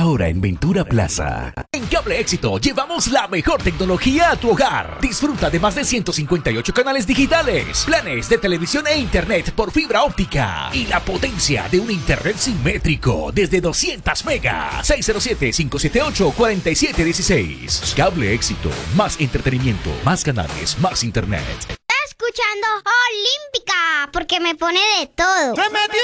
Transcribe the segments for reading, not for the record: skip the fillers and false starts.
ahora en Ventura Plaza. En Cable Éxito llevamos la mejor tecnología a tu hogar. Disfruta de más de 158 canales digitales, planes de televisión e internet por fibra óptica y la potencia de un internet simétrico desde 200 megas. 607-578-4716. Cable Éxito, más entretenimiento, más canales, más internet. Escuchando Olímpica, porque me pone de todo. ¡Se metió!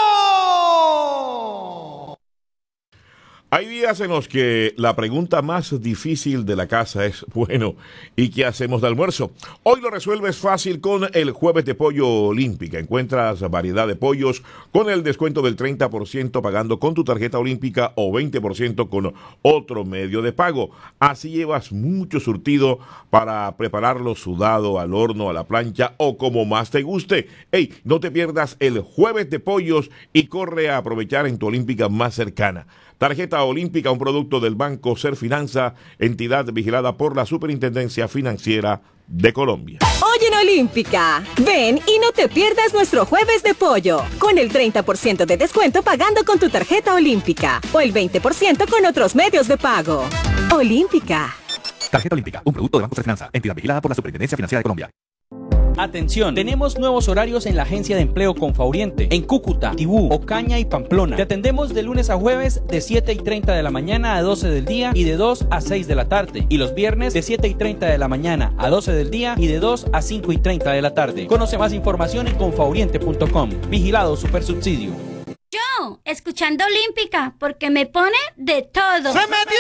Hay días en los que la pregunta más difícil de la casa es, bueno, ¿y qué hacemos de almuerzo? Hoy lo resuelves fácil con el Jueves de Pollo Olímpica. Encuentras variedad de pollos con el descuento del 30% pagando con tu tarjeta Olímpica o 20% con otro medio de pago. Así llevas mucho surtido para prepararlo sudado, al horno, a la plancha o como más te guste. ¡Ey! No te pierdas el Jueves de Pollos y corre a aprovechar en tu Olímpica más cercana. Tarjeta Olímpica, un producto del Banco Serfinanza, entidad vigilada por la Superintendencia Financiera de Colombia. Hoy en Olímpica, ven y no te pierdas nuestro Jueves de Pollo, con el 30% de descuento pagando con tu tarjeta Olímpica o el 20% con otros medios de pago. Olímpica. Tarjeta Olímpica, un producto de Banco Serfinanza, entidad vigilada por la Superintendencia Financiera de Colombia. Atención, tenemos nuevos horarios en la agencia de empleo Confauriente, en Cúcuta, Tibú, Ocaña y Pamplona. Te atendemos de lunes a jueves de 7:30 de la mañana a 12 del día y de 2 a 6 de la tarde. Y los viernes de 7:30 de la mañana a 12 del día y de 2 a 5:30 de la tarde. Conoce más información en confauriente.com. Vigilado Supersubsidio. Yo, escuchando Olímpica, porque me pone de todo. ¡Se metió!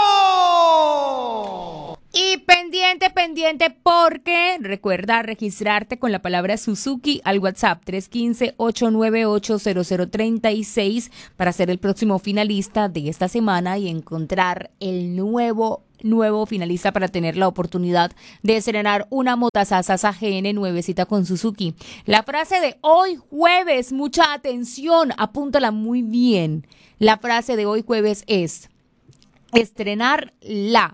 Y pendiente, porque recuerda registrarte con la palabra Suzuki al WhatsApp 315-898-0036 para ser el próximo finalista de esta semana y encontrar el nuevo finalista para tener la oportunidad de estrenar una motasasa GN nuevecita con Suzuki. La frase de hoy jueves, mucha atención, apúntala muy bien. La frase de hoy jueves es estrenar la.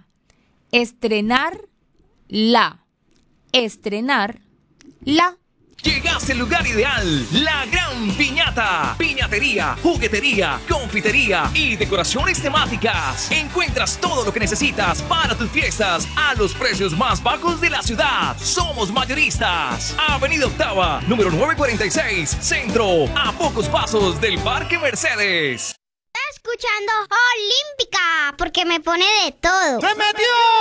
Llegaste al lugar ideal, la Gran Piñata. Piñatería, juguetería, confitería y decoraciones temáticas. Encuentras todo lo que necesitas para tus fiestas a los precios más bajos de la ciudad. Somos mayoristas. Avenida Octava, número 946, Centro, a pocos pasos del Parque Mercedes. Escuchando Olímpica, porque me pone de todo. ¡Se metió!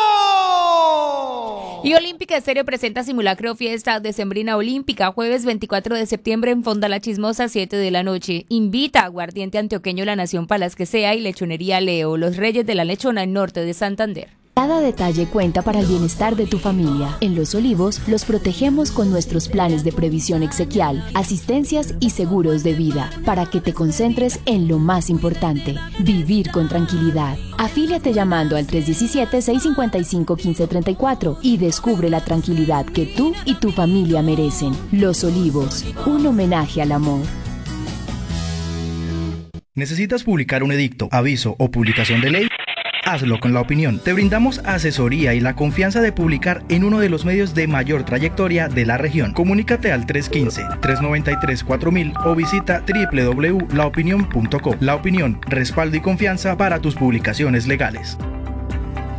Y Olímpica Estéreo presenta Simulacro Fiesta Decembrina Olímpica, jueves 24 de septiembre en Fonda La Chismosa, 7 de la noche. Invita a Aguardiente Antioqueño La Nación Palas que sea y Lechonería Leo, los Reyes de la Lechona en norte de Santander. Cada detalle cuenta para el bienestar de tu familia. En Los Olivos los protegemos con nuestros planes de previsión exequial, asistencias y seguros de vida, para que te concentres en lo más importante, vivir con tranquilidad. Afíliate llamando al 317-655-1534 y descubre la tranquilidad que tú y tu familia merecen. Los Olivos, un homenaje al amor. ¿Necesitas publicar un edicto, aviso o publicación de ley? Hazlo con La Opinión. Te brindamos asesoría y la confianza de publicar en uno de los medios de mayor trayectoria de la región. Comunícate al 315-393-4000 o visita www.laopinion.co. La Opinión, respaldo y confianza para tus publicaciones legales.